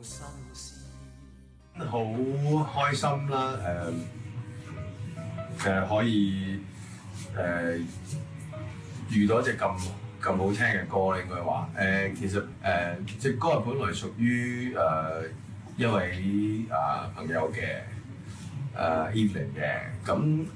好開心啦！可以遇到一隻咁好聽嘅歌，應該話其實隻歌係本來屬於一位朋友嘅Evelyn 嘅，咁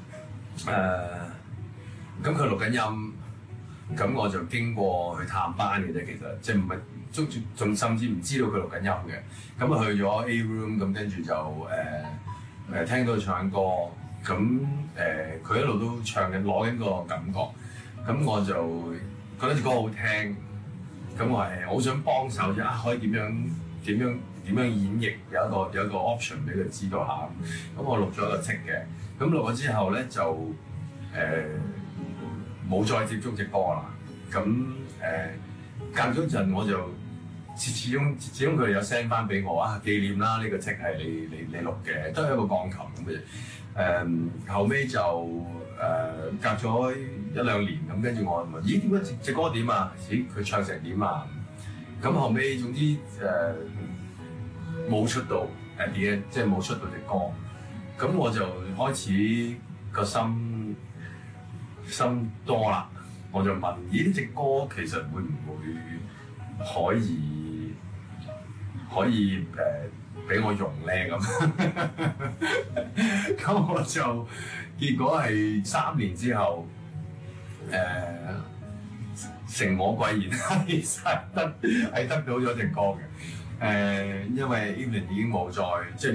佢錄緊音，咁我就經過去探班嘅啫，其實即係唔係仲甚至唔知道佢錄緊音嘅，咁啊去咗 A room， 咁跟住就聽到佢唱緊歌，咁佢一路都唱緊攞緊個感覺，咁我就覺得隻歌好聽，咁我係好想幫手啫，可以點樣演繹，有一個 option 俾佢知道下，咁我錄咗一個 take 嘅，咁錄咗之後咧就冇再接觸隻歌啦，咁隔咗陣我就始終佢哋有 send 翻俾我紀念啦，呢個 take 係你錄嘅，都係一個鋼琴咁嘅。後尾就隔咗一兩年咁，跟住我問：咦，點解隻歌點啊？咦，佢唱成點啊？咁後尾總之冇出到即係冇出到隻歌。咁我就開始個心多啦，我就問：咦，呢隻歌其實會唔會可以俾我用咧咁？咁我就結果係3年之後成我貴然係得到咗隻歌嘅。因為 Evelyn 已經冇再即係